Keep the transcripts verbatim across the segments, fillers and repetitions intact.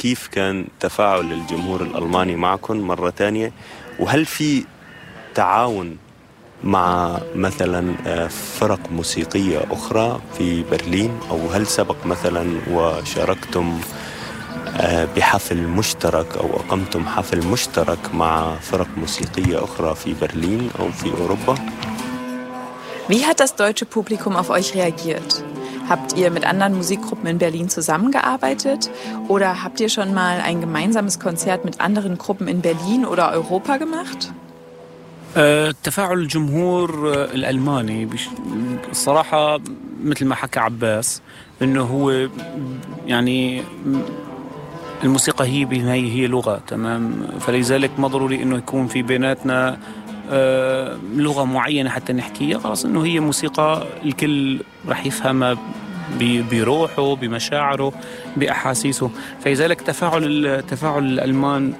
كيف كان تفاعل الجمهور الألماني معكم مرة تانية؟ وهل في تعاون مع مثلا فرق موسيقية أخرى في برلين، أو هل سبق مثلا وشاركتم بحفل مشترك أو أقمتم حفل مشترك مع فرق موسيقية أخرى في برلين أو في أوروبا؟ Wie hat das deutsche Publikum auf euch reagiert? Habt ihr mit anderen Musikgruppen in Berlin zusammengearbeitet oder habt ihr schon mal ein gemeinsames Konzert mit anderen Gruppen in Berlin oder Europa gemacht? تفاعل الجمهور الألماني الصراحة مثل ما حكى عباس إنه هو يعني الموسيقى هي بالنهاية هي لغة، تمام، فلذلك ما ضروري إنه يكون في بيناتنا لغة معينة حتى نحكيها، خلاص إنه هي موسيقى الكل رح يفهمها بروحه بمشاعره بأحاسيسه. فلذلك تفاعل تفاعل الألمان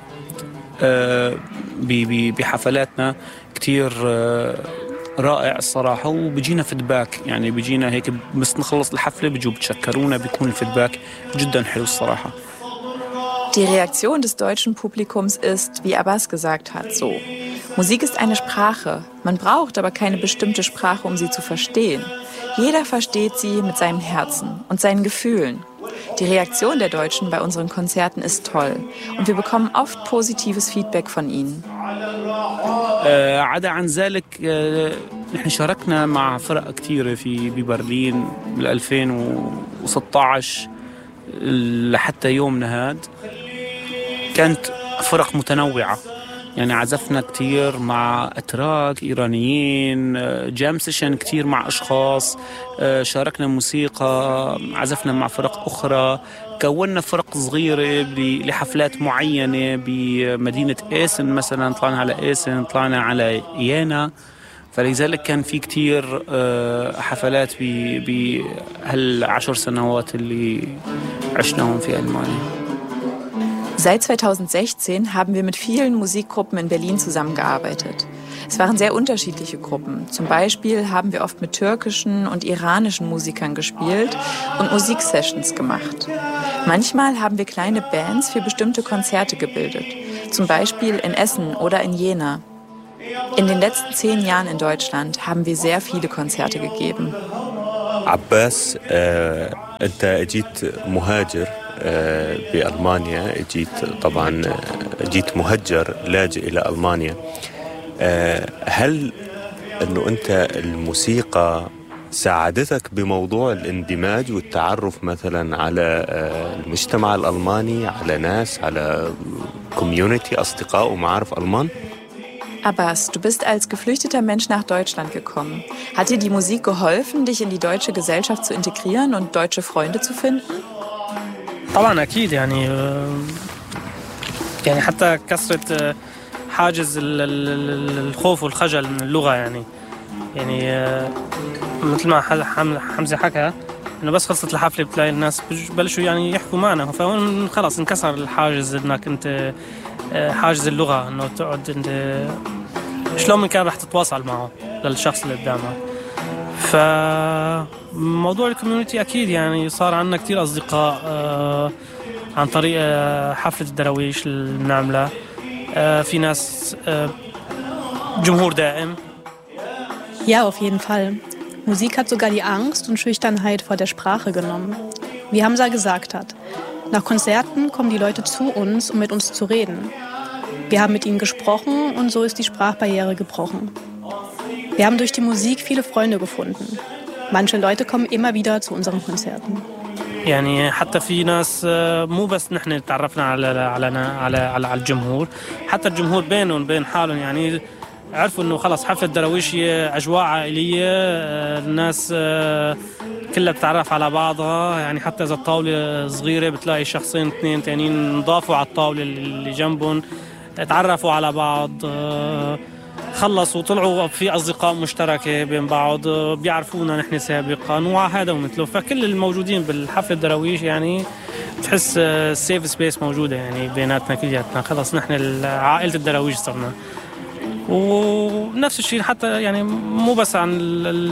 بحفلاتنا كتير رائع الصراحة، وبيجينا فيدباك، يعني بيجينا هيك بس نخلص الحفلة بيجوا بتشكرونا، بيكون الفيدباك جدا حلو الصراحة. Die Reaktion des deutschen Publikums ist, wie Abbas gesagt hat, so. Musik ist eine Sprache. Man braucht aber keine bestimmte Sprache, um sie zu verstehen. Jeder versteht sie mit seinem Herzen und seinen Gefühlen. Die Reaktion der Deutschen bei unseren Konzerten ist toll und wir bekommen oft positives Feedback von ihnen. عدا عن ذلك نحن شاركنا مع فرق كتيرة في ببرلين بال ألفين وستة عشر لحتى يومنا هاد، كانت فرق متنوعة، يعني عزفنا كتير مع أتراك إيرانيين، جام سيشن كتير مع أشخاص، شاركنا موسيقى، عزفنا مع فرق أخرى، كونا فرق صغيرة لحفلات معينة بمدينة إيسن مثلا، طلعنا على إيسن، طلعنا على إيانا، فلذلك كان في كتير حفلات بهالعشر سنوات اللي عشناهم في ألمانيا. Seit zweitausendsechzehn haben wir mit vielen Musikgruppen in Berlin zusammengearbeitet. Es waren sehr unterschiedliche Gruppen. Zum Beispiel haben wir oft mit türkischen und iranischen Musikern gespielt und Musiksessions gemacht. Manchmal haben wir kleine Bands für bestimmte Konzerte gebildet. Zum Beispiel in Essen oder in Jena. In den letzten zehn Jahren in Deutschland haben wir sehr viele Konzerte gegeben. Abbas, äh, أنت أجيت مهاجر بألمانيا، جيت طبعا جيت مهجر لاجئ إلى ألمانيا. هل أنه أنت الموسيقى ساعدتك بموضوع الاندماج والتعرف مثلا على المجتمع الألماني، على ناس، على كوميونيتي، أصدقاء ومعارف ألمان؟ Abbas, du bist als geflüchteter Mensch nach Deutschland gekommen. Hat dir die Musik geholfen, dich in die deutsche Gesellschaft zu integrieren und deutsche Freunde zu finden? طبعا أكيد، يعني يعني حتى كسرت حاجز الخوف والخجل من اللغة، يعني يعني مثل ما حمزة حكى إنه بس خلصت الحفلة بتلاقي الناس بلشوا يعني يحكوا معنا، فهون خلاص انكسر الحاجز إنك أنت حاجز اللغة، إنه تقعد أنت شلون من كان رح تتواصل معه للشخص اللي قدامك. فموضوع الكوميونيتي أكيد يعني صار عندنا كتير أصدقاء عن طريق حفلة الدراويش اللي بنعملها. في ناس جمهور دائم. Ja, auf jeden Fall. Musik hat sogar die Angst und Schüchternheit vor der Sprache genommen. Wie Hamza gesagt hat, nach Konzerten kommen die Leute zu uns, um mit uns zu reden. Wir haben mit ihnen gesprochen und so ist die Sprachbarriere gebrochen. Wir haben durch die Musik viele Freunde gefunden. Manche Leute kommen immer wieder zu unseren Konzerten. يعني حتى في ناس مو بس نحن تعرفنا على على على على الجمهور، حتى الجمهور بينهم وبين حالهم يعني عرفوا انه خلص حفلة دراويش اجواء عائلية، الناس كلها بتتعرف على بعضها، يعني حتى اذا الطاولة صغيرة بتلاقي شخصين اثنين تانيين نضافوا على الطاولة اللي جنبهم، تعرفوا على بعض، خلصوا طلعوا في أصدقاء مشتركة بين بعض، بيعرفونا نحن سابقا وهذا ومثله. فكل الموجودين بالحفلة الدراويش يعني تحس سيف سبيس موجودة يعني بيناتنا كلياتنا، خلص نحن عائلة الدراويش صرنا. ونفس الشيء حتى يعني مو بس عن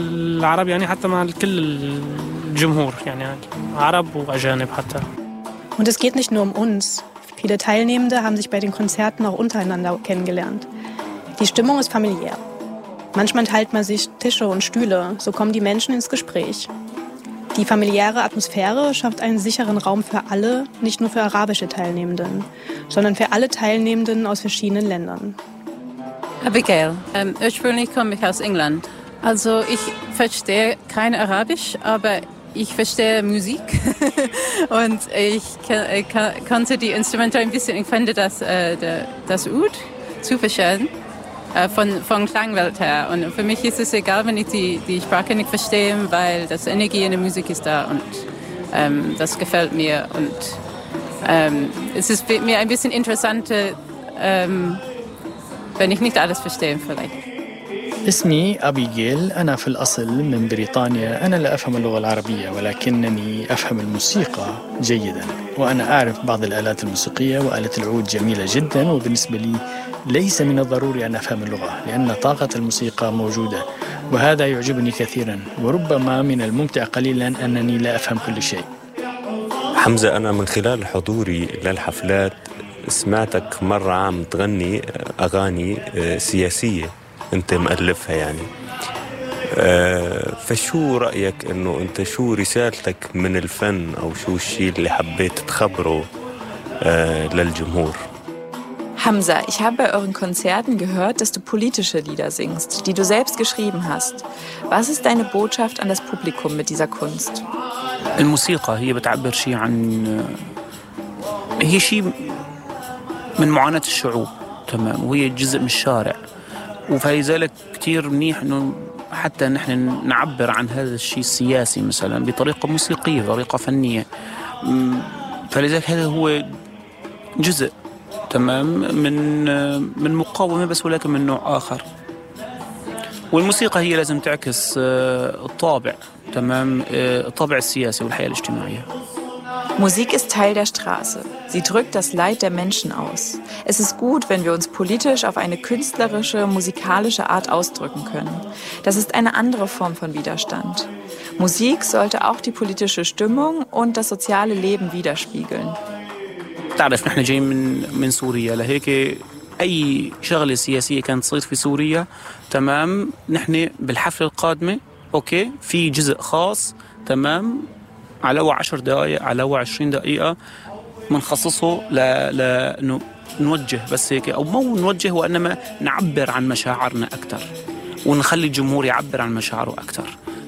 العرب، يعني حتى مع كل الجمهور، يعني عرب وأجانب حتى. Und es geht nicht nur um uns. Viele Teilnehmende haben sich bei den Konzerten auch untereinander kennengelernt. Die Stimmung ist familiär. Manchmal teilt man sich Tische und Stühle, so kommen die Menschen ins Gespräch. Die familiäre Atmosphäre schafft einen sicheren Raum für alle, nicht nur für arabische Teilnehmenden, sondern für alle Teilnehmenden aus verschiedenen Ländern. Abigail, ähm, ursprünglich komme ich aus England. Also ich verstehe kein Arabisch, aber ich verstehe Musik und ich kann, kann, konnte die Instrumente ein bisschen, ich finde das, äh, der, das Oud super schön äh, von, von Klangwelt her. Und für mich ist es egal, wenn ich die, die Sprache nicht verstehe, weil das Energie in der Musik ist da und ähm, das gefällt mir. Und ähm, es ist mir ein bisschen interessanter, ähm, wenn ich nicht alles verstehe vielleicht. اسمي أبيجيل. أنا في الأصل من بريطانيا. أنا لا أفهم اللغة العربية ولكنني أفهم الموسيقى جيدا، وأنا أعرف بعض الآلات الموسيقية، وآلة العود جميلة جدا، وبالنسبة لي ليس من الضروري أن أفهم اللغة لأن طاقة الموسيقى موجودة، وهذا يعجبني كثيرا، وربما من الممتع قليلا أنني لا أفهم كل شيء. حمزة، أنا من خلال حضوري للحفلات سمعتك مرة عم تغني أغاني سياسية أنت مؤلفها يعني. أه فشو رأيك إنه أنت شو رسالتك من الفن أو شو الشيء اللي حبيت تخبره أه للجمهور؟ Hamza, ich habe bei euren Konzerten gehört, dass du politische Lieder singst, die du selbst geschrieben hast. Was ist deine Botschaft an das Publikum mit dieser Kunst? الموسيقى هي بتعبر شيء عن هي شيء من معاناة الشعوب، تمام، وهي جزء من الشارع، وفلذلك كتير منيح إنه حتى نحن نعبر عن هذا الشيء السياسي مثلا بطريقة موسيقية، بطريقة فنية. فلذلك هذا هو جزء، تمام، من من مقاومة بس ولكن من نوع آخر. والموسيقى هي لازم تعكس الطابع، تمام، الطابع السياسي والحياة الاجتماعية. Musik ist Teil der Straße. Sie drückt das Leid der Menschen aus. Es ist gut, wenn wir uns politisch auf eine künstlerische, musikalische Art ausdrücken können. Das ist eine andere Form von Widerstand. Musik sollte auch die politische Stimmung und das soziale Leben widerspiegeln. تعرف نحن جايين من من سوريا، لهيك أي شغلة سياسية كانت تصير في سوريا، تمام، نحن بالحفلة القادمة أوكي في جزء خاص، تمام، على عشر دقائق على عشرين دقيقة منخصصه ل ل نوجه بس هيك، أو مو نوجه وإنما نعبر عن مشاعرنا أكثر ونخلي الجمهور يعبر عن مشاعره أكثر.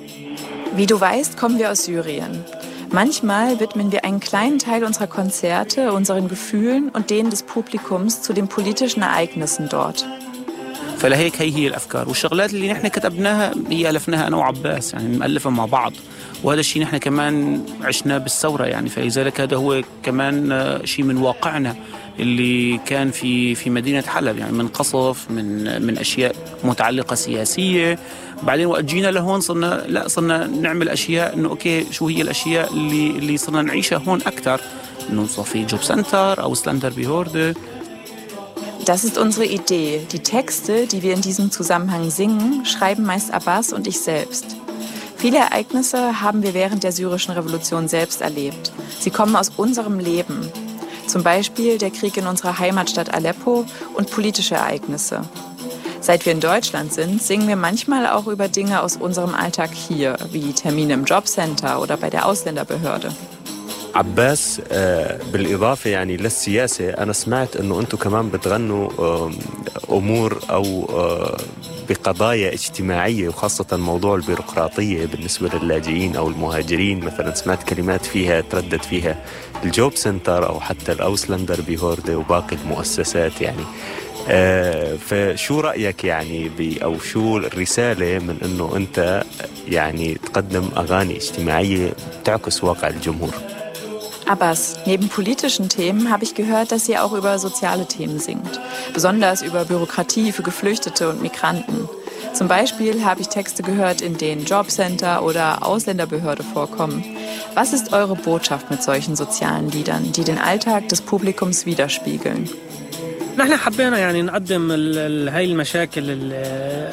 Wie du weißt, kommen wir aus Syrien. Manchmal widmen wir einen kleinen Teil unserer Konzerte unseren Gefühlen und denen des Publikums zu den politischen Ereignissen dort. فلهيك هي هي الأفكار والشغلات اللي نحن كتبناها هي ألفناها أنا وعباس، يعني مؤلفة مع بعض، وهذا الشيء نحن كمان عشنا بالثورة يعني. فلذلك هذا هو كمان شيء من واقعنا اللي كان في في مدينة حلب، يعني من قصف، من من أشياء متعلقة سياسية. بعدين وقت جينا لهون صرنا لا صرنا نعمل أشياء إنه أوكي شو هي الأشياء اللي اللي صرنا نعيشها هون أكثر، إنه صار في جوب سنتر أو سلندر بيهورده. Das ist unsere Idee. Die Texte, die wir in diesem Zusammenhang singen, schreiben meist Abbas und ich selbst. Viele Ereignisse haben wir während der syrischen Revolution selbst erlebt. Sie kommen aus unserem Leben. Zum Beispiel der Krieg in unserer Heimatstadt Aleppo und politische Ereignisse. Seit wir in Deutschland sind, singen wir manchmal auch über Dinge aus unserem Alltag hier, wie Termine im Jobcenter oder bei der Ausländerbehörde. عباس، بالإضافة يعني للسياسة، أنا سمعت أنه أنتم كمان بتغنوا أمور أو بقضايا اجتماعية، وخاصة موضوع البيروقراطية بالنسبة للاجئين أو المهاجرين. مثلا سمعت كلمات فيها تردد فيها الجوب سنتر أو حتى الأوسلندر بيهورده وباقي المؤسسات يعني. فشو رأيك يعني أو شو الرسالة من أنه أنت يعني تقدم أغاني اجتماعية تعكس واقع الجمهور؟ Abbas, neben politischen Themen habe ich gehört, dass ihr auch über soziale Themen singt. Besonders über Bürokratie für Geflüchtete und Migranten. Zum Beispiel habe ich Texte gehört, in denen Jobcenter oder Ausländerbehörde vorkommen. Was ist eure Botschaft mit solchen sozialen Liedern, die den Alltag des Publikums widerspiegeln? نحن حبينا يعني نقدم هاي المشاكل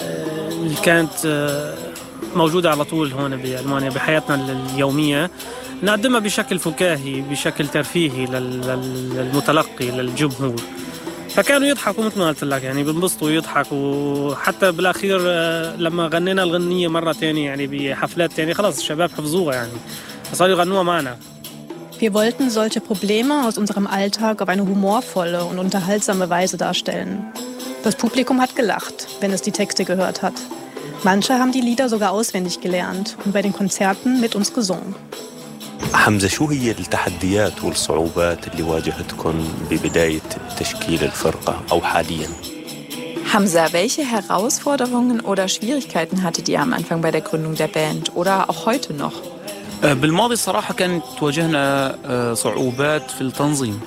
اللي كانت موجودة على طول هون بألمانيا بحياتنا اليومية، نقدمها بشكل فكاهي بشكل ترفيهي للمتلقي للجمهور. فكانوا يضحكوا مثل ما قلت لك يعني بنبسطوا ويضحكوا. وحتى بالأخير لما غنينا الغنية مرة تانية يعني بحفلات تانية خلاص الشباب حفظوها يعني فصاروا يغنوها معنا. Wir wollten solche Probleme aus unserem Alltag auf eine humorvolle und unterhaltsame Weise darstellen. Das Publikum hat gelacht, wenn es die Texte gehört hat. Manche haben die Lieder sogar auswendig gelernt und bei den Konzerten mit uns gesungen. حمزة، شو هي التحديات والصعوبات اللي واجهتكم ببداية تشكيل الفرقة أو حالياً؟ Hamza, welche Herausforderungen oder Schwierigkeiten hattet ihr am Anfang bei der Gründung der Band oder auch heute noch? بالماضي الصراحة كانت تواجهنا صعوبات في التنظيم،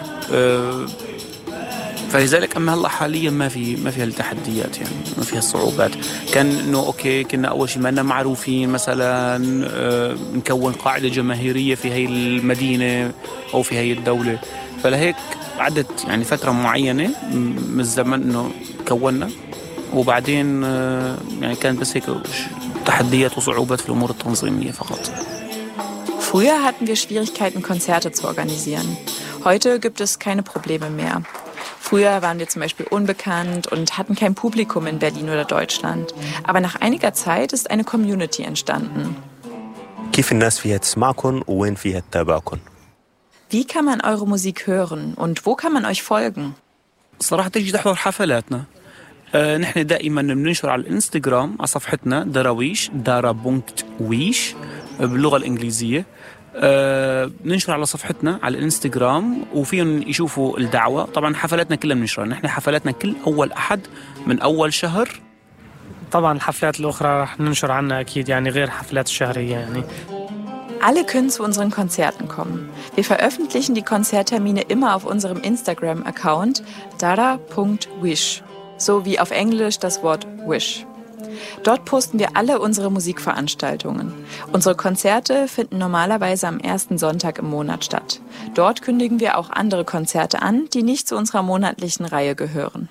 فلذلك أما هلا حاليا ما في ما فيها التحديات يعني ما فيها الصعوبات. كان إنه أوكي كنا أول شيء ما لنا معروفين مثلا نكون قاعدة جماهيرية في هاي المدينة أو في هاي الدولة، فلهيك عدت يعني فترة معينة من الزمن إنه كوننا وبعدين يعني كان بس هيك تحديات وصعوبات في الأمور التنظيمية فقط. Früher hatten wir Schwierigkeiten, Konzerte zu organisieren. Heute gibt es keine Probleme mehr. Früher waren wir zum Beispiel unbekannt und hatten kein Publikum in Berlin oder Deutschland. Aber nach einiger Zeit ist eine Community entstanden. كيف الناس فيها تسمعكم وين فيها تتابعكم؟ Wie kann man eure Musik hören und wo kann man euch folgen? صراحة تيجي تحضر حفلاتنا. آه نحن دائما بننشر على الانستغرام على صفحتنا دراويش دارا بونكت ويش باللغة الإنجليزية. آه ننشر على صفحتنا على الانستغرام وفيهم يشوفوا الدعوة. طبعا حفلاتنا كلها بننشرها، نحن حفلاتنا كل أول أحد من أول شهر. طبعا الحفلات الأخرى رح ننشر عنها أكيد يعني غير حفلات الشهرية يعني. Alle können zu unseren Konzerten kommen. Wir veröffentlichen die Konzerttermine immer auf unserem Instagram-Account dara punkt wish, so wie auf Englisch das Wort Wish. Dort posten wir alle unsere Musikveranstaltungen. Unsere Konzerte finden normalerweise am ersten Sonntag im Monat statt. Dort kündigen wir auch andere Konzerte an, die nicht zu unserer monatlichen Reihe gehören.